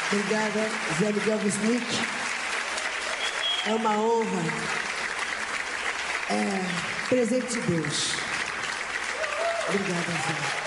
Obrigada, Zé Miguel Wisnik. É uma honra. É presente de Deus. Obrigada, Zé.